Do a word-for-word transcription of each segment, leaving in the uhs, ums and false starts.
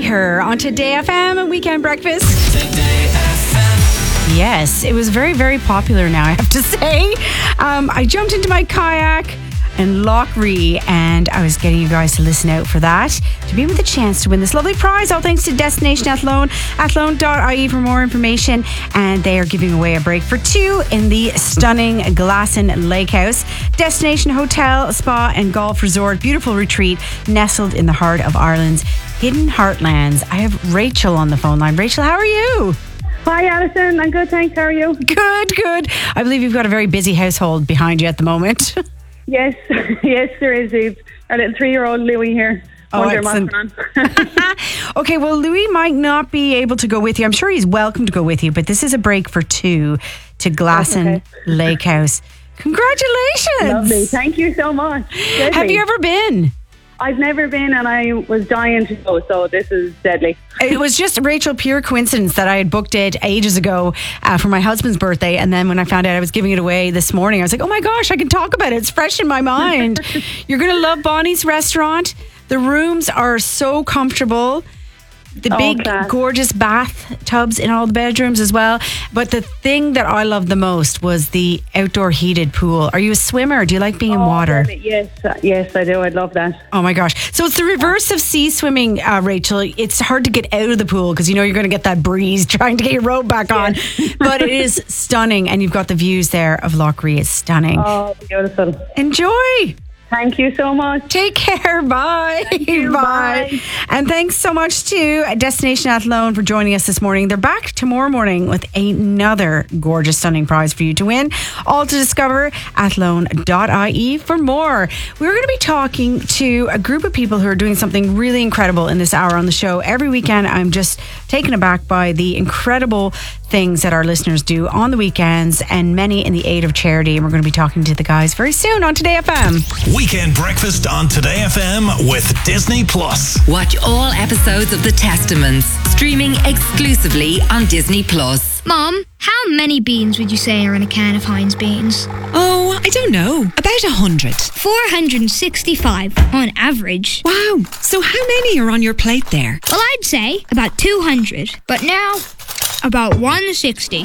Her on Today F M Weekend Breakfast. Yes, it was very, very popular now, I have to say. Um, I jumped into my kayak in Loch Ree and I was getting you guys to listen out for that to be with a chance to win this lovely prize, all thanks to Destination Athlone, athlone dot I E for more information. And they are giving away a break for two in the stunning Glasson Lake House, destination hotel, spa and golf resort, beautiful retreat nestled in the heart of Ireland's hidden heartlands. I have Rachel on the phone line. Rachel, how are you? Hi Alison, I'm good, thanks. How are you? Good, good. I believe you've got a very busy household behind you at the moment. Yes, yes, there is. We've our little three-year-old Louis here. Oh, excellent. Okay, well, Louis might not be able to go with you. I'm sure he's welcome to go with you, but this is a break for two to Glasson okay. Lake House. Congratulations. Lovely, thank you so much. Deadly. Have you ever been? I've never been and I was dying to go, so this is deadly. It was just, Rachel, pure coincidence that I had booked it ages ago uh, for my husband's birthday, and then when I found out I was giving it away this morning, I was like, oh my gosh, I can talk about it. It's fresh in my mind. You're going to love Bonnie's restaurant. The rooms are so comfortable. The Oh, big, class. gorgeous bathtubs in all the bedrooms as well. But the thing that I loved the most was the outdoor heated pool. Are you a swimmer? Do you like being in Oh, water? deadly. Yes, uh, yes, I do. I'd love that. Oh my gosh. So it's the reverse of sea swimming, uh, Rachel. It's hard to get out of the pool because you know you're going to get that breeze trying to get your robe back on. But it is stunning. And you've got the views there of Loch Ree. It's stunning. Oh, beautiful. Enjoy. Thank you so much. Take care. Bye. you. Bye. Bye. And thanks so much to Destination Athlone for joining us this morning. They're back tomorrow morning with another gorgeous, stunning prize for you to win. All to discover athlone dot I E for more. We're going to be talking to a group of people who are doing something really incredible in this hour on the show. Every weekend, I'm just taken aback by the incredible things that our listeners do on the weekends, and many in the aid of charity. And we're going to be talking to the guys very soon on Today F M. Weekend Breakfast on Today F M with Disney Plus. Watch all episodes of The Testaments, streaming exclusively on Disney Plus. Mom, how many beans would you say are in a can of Heinz beans? Oh, I don't know. About a hundred. four hundred sixty-five on average. Wow. So how many are on your plate there? Well, I'd say about two hundred, but now about one hundred sixty.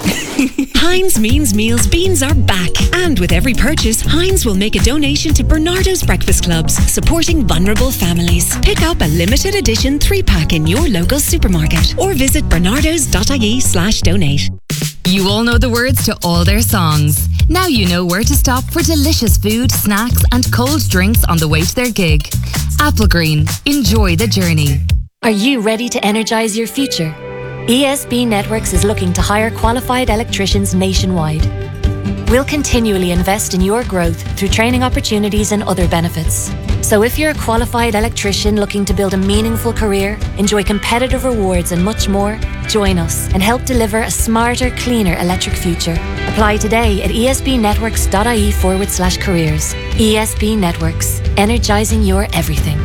Heinz Means Meals beans are back. And with every purchase, Heinz will make a donation to Bernardo's Breakfast Clubs, supporting vulnerable families. Pick up a limited edition three-pack in your local supermarket or visit bernardos dot I E slash donate. You all know the words to all their songs. Now you know where to stop for delicious food, snacks and cold drinks on the way to their gig. Applegreen. Enjoy the journey. Are you ready to energize your future? E S B Networks is looking to hire qualified electricians nationwide. We'll continually invest in your growth through training opportunities and other benefits. So if you're a qualified electrician looking to build a meaningful career, enjoy competitive rewards and much more, join us and help deliver a smarter, cleaner electric future. Apply today at esbnetworks dot I E forward slash careers. E S B Networks, energizing your everything.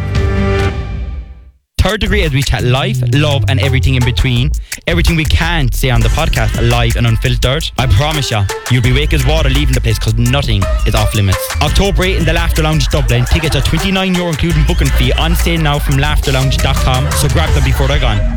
Third Degree as we chat life, love and everything in between. Everything we can't say on the podcast, live and unfiltered. I promise you, you'll be wake as water leaving the place because nothing is off limits. October eighth in the Laughter Lounge Dublin. Tickets are twenty-nine euro including booking fee, on sale now from laughter lounge dot com. So grab them before they're gone.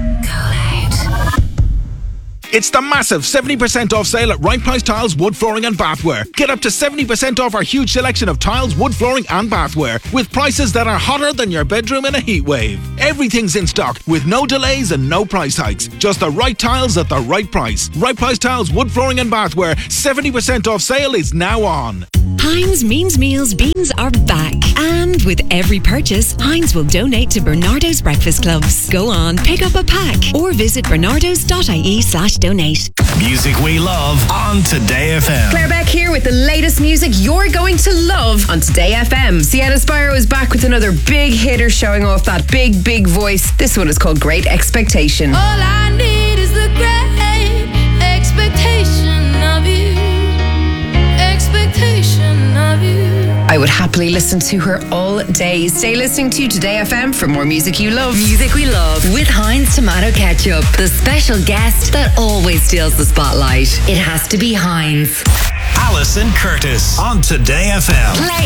It's the massive seventy percent off sale at Right Price Tiles, Wood Flooring and Bathware. Get up to seventy percent off our huge selection of tiles, wood flooring and bathware with prices that are hotter than your bedroom in a heat wave. Everything's in stock with no delays and no price hikes. Just the right tiles at the right price. Right Price Tiles, Wood Flooring and Bathware, seventy percent off sale is now on. Heinz Means Meals beans are back. And with every purchase, Heinz will donate to Bernardo's Breakfast Clubs. Go on, pick up a pack or visit bernardos dot I E slash donate. Music we love on Today F M. Claire Beck here with the latest music you're going to love on Today F M. Sienna Spiro is back with another big hitter showing off that big, big voice. This one is called Great Expectation. All I need is the great expectation of you. Expectation of you. I would happily listen to her all day. Stay listening to Today F M for more music you love. Music we love with Heinz Tomato Ketchup. The special guest that always steals the spotlight. It has to be Heinz. Alison Curtis on Today F M. Play